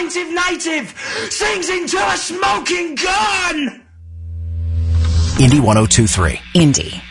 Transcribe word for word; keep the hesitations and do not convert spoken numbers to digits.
native native sings into a smoking gun! Indy one oh two three. Indy.